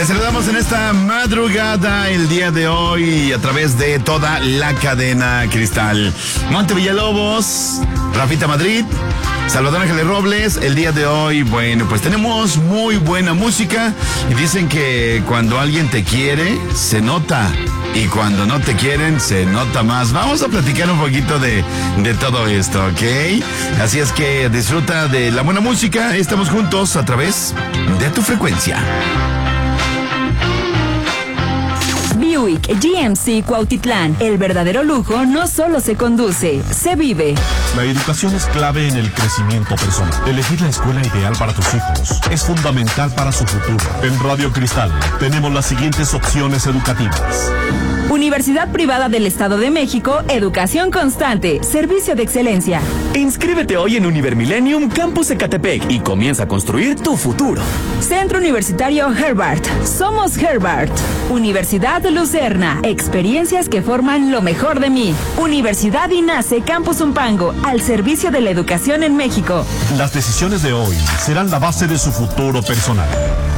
Te saludamos en esta madrugada el día de hoy a través de toda la cadena Cristal. Monte Villalobos, Rafita Madrid, Salvador Ángeles Robles. El día de hoy, bueno, pues tenemos muy buena música y dicen que cuando alguien te quiere, se nota. Y cuando no te quieren, se nota más. Vamos a platicar un poquito de todo esto, ¿ok? Así es que disfruta de la buena música. Estamos juntos a través de tu frecuencia. Buick GMC Cuautitlán. El verdadero lujo no solo se conduce, se vive. La educación es clave en el crecimiento personal. Elegir la escuela ideal para tus hijos es fundamental para su futuro. En Radio Cristal tenemos las siguientes opciones educativas. Universidad Privada del Estado de México, educación constante, servicio de excelencia. Inscríbete hoy en Univermillennium Campus Ecatepec y comienza a construir tu futuro. Centro Universitario Herbart. Somos Herbart. Universidad Lucerna. Experiencias que forman lo mejor de mí. Universidad INACE Campus Umpango, al servicio de la educación en México. Las decisiones de hoy serán la base de su futuro personal.